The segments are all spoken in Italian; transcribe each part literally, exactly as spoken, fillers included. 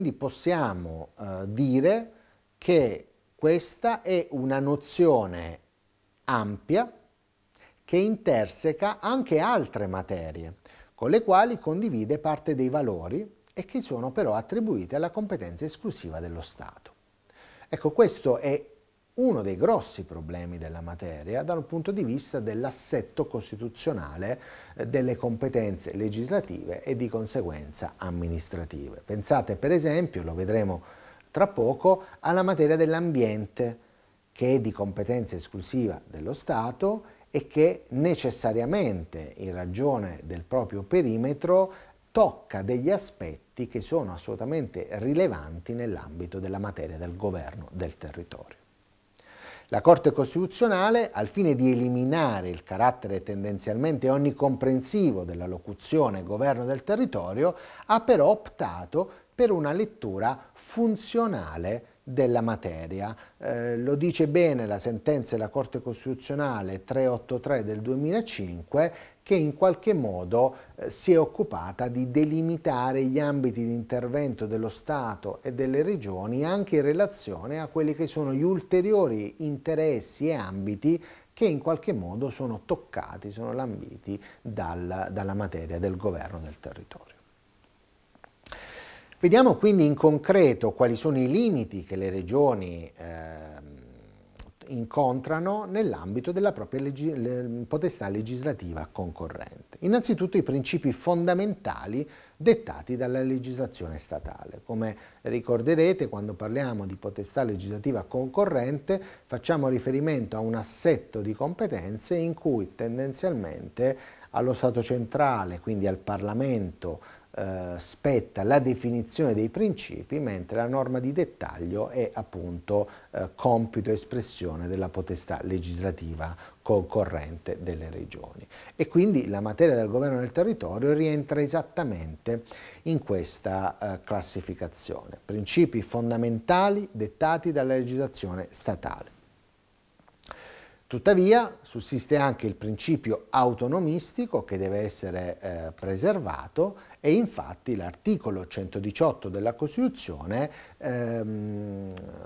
Quindi possiamo eh, dire che questa è una nozione ampia che interseca anche altre materie, con le quali condivide parte dei valori e che sono però attribuite alla competenza esclusiva dello Stato. Ecco, questo è uno dei grossi problemi della materia dal punto di vista dell'assetto costituzionale eh, delle competenze legislative e di conseguenza amministrative. Pensate per esempio, lo vedremo tra poco, alla materia dell'ambiente, che è di competenza esclusiva dello Stato e che necessariamente, in ragione del proprio perimetro, tocca degli aspetti che sono assolutamente rilevanti nell'ambito della materia del governo del territorio. La Corte Costituzionale, al fine di eliminare il carattere tendenzialmente onnicomprensivo della locuzione governo del territorio, ha però optato per una lettura funzionale della materia. Eh, lo dice bene la sentenza della Corte Costituzionale trecentoottantatré del duemilacinque, che in qualche modo eh, si è occupata di delimitare gli ambiti di intervento dello Stato e delle regioni anche in relazione a quelli che sono gli ulteriori interessi e ambiti che in qualche modo sono toccati, sono lambiti dal, dalla materia del governo del territorio. Vediamo quindi in concreto quali sono i limiti che le regioni eh, incontrano nell'ambito della propria leggi- le, potestà legislativa concorrente. Innanzitutto i principi fondamentali dettati dalla legislazione statale. Come ricorderete, quando parliamo di potestà legislativa concorrente facciamo riferimento a un assetto di competenze in cui tendenzialmente allo Stato centrale, quindi al Parlamento, Uh, spetta la definizione dei principi, mentre la norma di dettaglio è appunto uh, compito e espressione della potestà legislativa concorrente delle regioni. E quindi la materia del governo del territorio rientra esattamente in questa uh, classificazione. Principi fondamentali dettati dalla legislazione statale. Tuttavia sussiste anche il principio autonomistico che deve essere eh, preservato e infatti l'articolo centodiciotto della Costituzione ehm,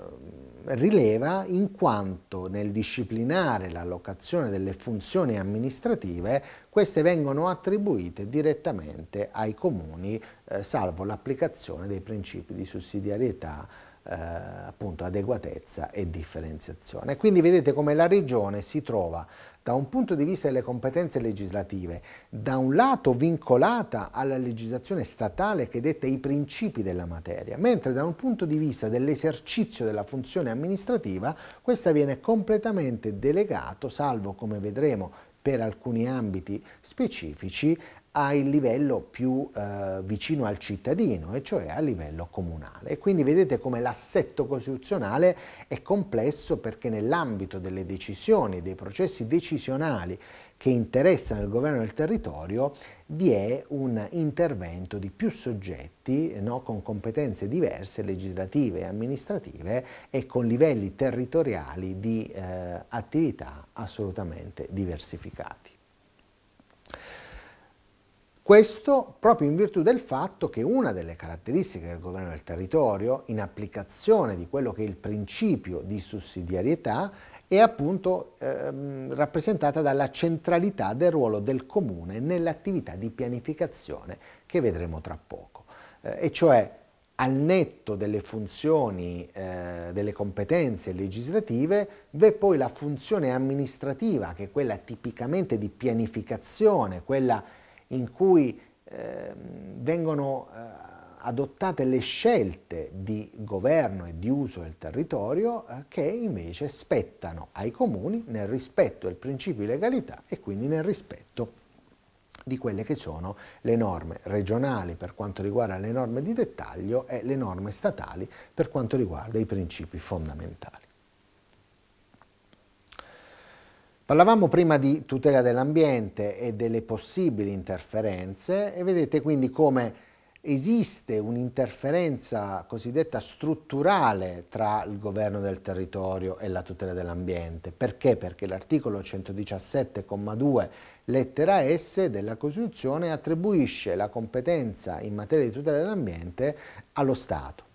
rileva in quanto nel disciplinare l'allocazione delle funzioni amministrative queste vengono attribuite direttamente ai comuni eh, salvo l'applicazione dei principi di sussidiarietà, Eh, appunto adeguatezza e differenziazione. Quindi vedete come la regione si trova da un punto di vista delle competenze legislative da un lato vincolata alla legislazione statale che detta i principi della materia, mentre da un punto di vista dell'esercizio della funzione amministrativa questa viene completamente delegato, salvo come vedremo per alcuni ambiti specifici, a il livello più eh, vicino al cittadino, e cioè a livello comunale. E quindi vedete come l'assetto costituzionale è complesso perché nell'ambito delle decisioni, dei processi decisionali che interessano il governo del territorio vi è un intervento di più soggetti, no, con competenze diverse, legislative e amministrative e con livelli territoriali di eh, attività assolutamente diversificati. Questo proprio in virtù del fatto che una delle caratteristiche del governo del territorio, in applicazione di quello che è il principio di sussidiarietà, è appunto ehm, rappresentata dalla centralità del ruolo del comune nell'attività di pianificazione che vedremo tra poco. Eh, e cioè al netto delle funzioni, eh, delle competenze legislative, v'è poi la funzione amministrativa, che è quella tipicamente di pianificazione, quella in cui eh, vengono eh, adottate le scelte di governo e di uso del territorio eh, che invece spettano ai comuni nel rispetto del principio di legalità e quindi nel rispetto di quelle che sono le norme regionali per quanto riguarda le norme di dettaglio e le norme statali per quanto riguarda i principi fondamentali. Parlavamo prima di tutela dell'ambiente e delle possibili interferenze e vedete quindi come esiste un'interferenza cosiddetta strutturale tra il governo del territorio e la tutela dell'ambiente. Perché? Perché l'articolo centodiciassette comma due lettera S della Costituzione attribuisce la competenza in materia di tutela dell'ambiente allo Stato.